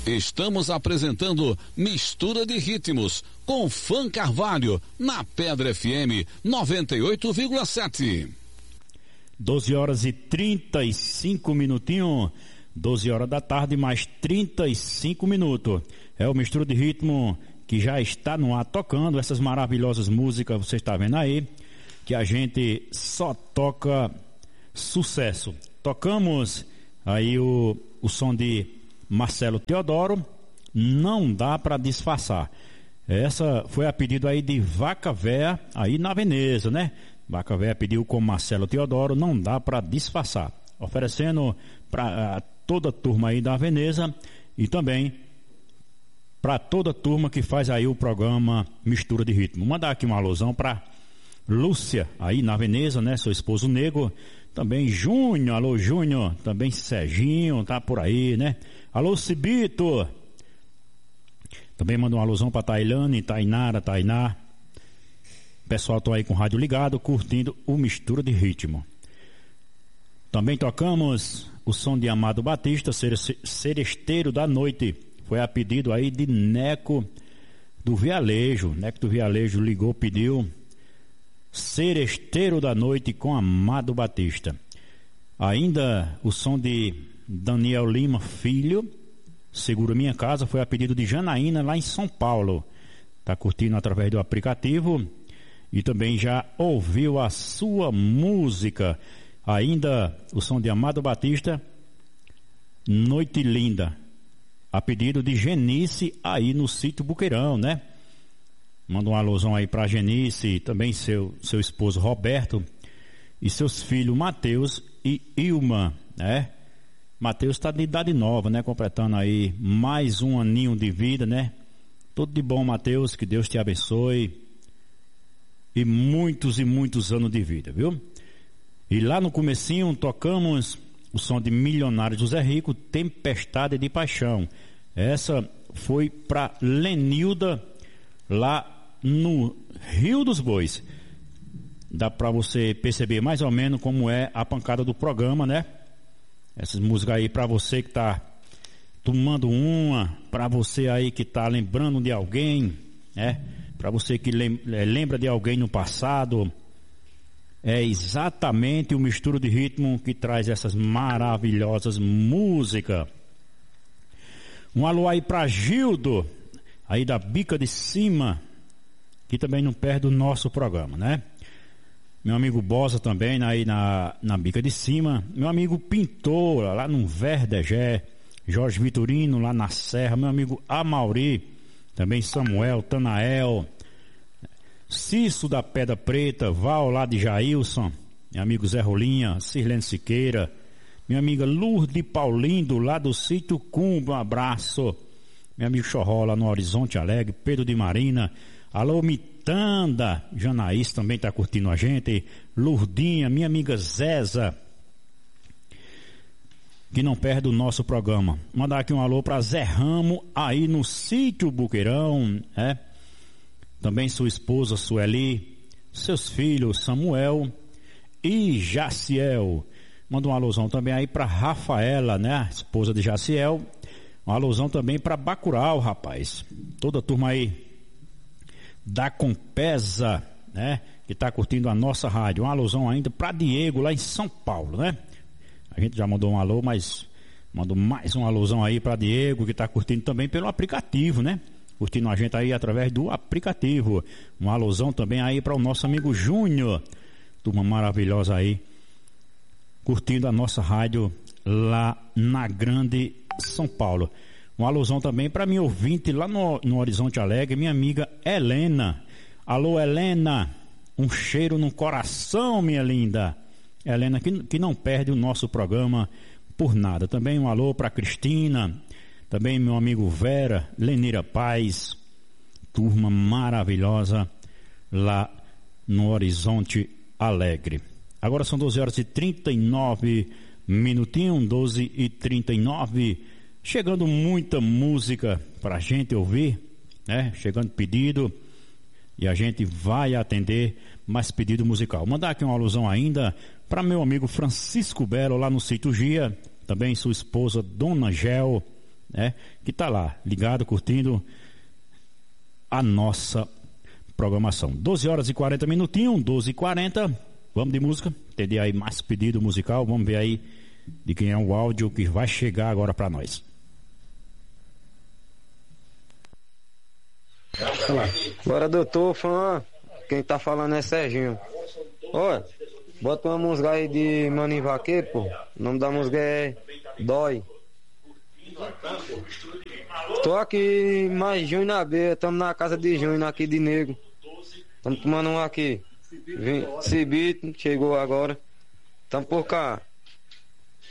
Estamos apresentando Mistura de Ritmos com Fã Carvalho na Pedra FM 98,7. 12 horas e 35 minutinhos. 12 horas da tarde mais 35 minutos. É o Mistura de Ritmo que já está no ar tocando essas maravilhosas músicas, você está vendo aí, que a gente só toca sucesso. Tocamos aí o som de Marcelo Teodoro, Não Dá Pra Disfarçar. Essa foi a pedido aí de Vaca Véia, aí na Veneza, né? Vaca Véia pediu com Marcelo Teodoro, Não Dá Pra Disfarçar. Oferecendo para toda a turma aí da Veneza e também para toda a turma que faz aí o programa Mistura de Ritmo. Mandar aqui uma alusão para Lúcia, aí na Veneza, né? Seu esposo Nego. Também Júnior, alô Júnior. Também Serginho, tá por aí, né? Alô Cibito. Também manda uma alusão para Tailane, Tainara, Tainá. O pessoal tá aí com o rádio ligado, curtindo o Mistura de Ritmo. Também tocamos o som de Amado Batista, Seresteiro da Noite. Foi a pedido aí de Neco do Vialejo. Neco do Vialejo ligou, pediu Seresteiro da Noite com Amado Batista. Ainda o som de Daniel Lima Filho, Segura Minha Casa, foi a pedido de Janaína lá em São Paulo. Tá curtindo através do aplicativo e também já ouviu a sua música. Ainda o som de Amado Batista, Noite Linda, a pedido de Genice aí no sítio Buqueirão, né? Manda uma alusão aí pra Genice, também seu esposo Roberto e seus filhos Mateus e Ilma, né? Mateus está de idade nova, né? Completando aí mais um aninho de vida, né? Tudo de bom, Mateus, que Deus te abençoe e muitos anos de vida, viu? E lá no comecinho tocamos o som de Milionário José Rico, Tempestade de Paixão. Essa foi para Lenilda lá no Rio dos Bois. Dá para você perceber mais ou menos como é a pancada do programa, né? Essas músicas aí para você que tá tomando uma, para você aí que tá lembrando de alguém, né? Para você que lembra de alguém no passado. É exatamente o Mistura de Ritmo que traz essas maravilhosas músicas. Um alô aí pra Gildo, aí da Bica de Cima, que também não perde o nosso programa, né? Meu amigo Bosa também aí na Bica de Cima. Meu amigo Pintor, lá no Verdegé. Jorge Vitorino, lá na Serra. Meu amigo Amauri, também Samuel, Tanael. Cício da Pedra Preta, Val lá de Jailson, meu amigo Zé Rolinha, Sirlene Siqueira, minha amiga Lourdes Paulindo lá do sítio Cumbo, um abraço, meu amigo Chorró lá no Horizonte Alegre, Pedro de Marina, alô Mitanda, Janaís também tá curtindo a gente, Lourdinha, minha amiga Zéza, que não perde o nosso programa. Mandar aqui um alô pra Zé Ramo aí no sítio Buqueirão, também sua esposa Sueli, seus filhos Samuel e Jaciel. Manda uma alusão também aí para Rafaela, né? Esposa de Jaciel. Uma alusão também para Bacurau, rapaz. Toda a turma aí da Compesa, né? Que tá curtindo a nossa rádio. Uma alusão ainda para Diego lá em São Paulo, né? A gente já mandou um alô, mas mando mais uma alusão aí para Diego que tá curtindo também pelo aplicativo, né? Curtindo a gente aí através do aplicativo. Uma alusão também aí para o nosso amigo Júnior, turma maravilhosa aí, curtindo a nossa rádio lá na Grande São Paulo. Uma alusão também para minha ouvinte lá no Horizonte Alegre, minha amiga Helena. Alô Helena, um cheiro no coração, minha linda. Helena que não perde o nosso programa por nada. Também um alô para Cristina. Também meu amigo Vera, Lenira Paz, turma maravilhosa lá no Horizonte Alegre. Agora são 12 horas e 39 minutinhos, 12 e 39, chegando muita música pra gente ouvir, né? Chegando pedido e a gente vai atender mais pedido musical. Mandar aqui uma alusão ainda para meu amigo Francisco Belo lá no Sítio Gia, também sua esposa Dona Gel, né? Que tá lá, ligado, curtindo a nossa programação. 12 horas e 40 minutinhos, 12h40. Vamos de música. Entender aí mais pedido musical. Vamos ver aí de quem é o áudio que vai chegar agora para nós. Bora, doutor, fã. Quem tá falando é Serginho. Olha, bota uma música aí de Maninho Vaqueiro, pô. O nome da música é Dói. Tô aqui mais Junho na beira, tamo na casa de Junho, aqui de Negro. Tamo tomando um aqui. Cibito, chegou agora. Tamo por cá.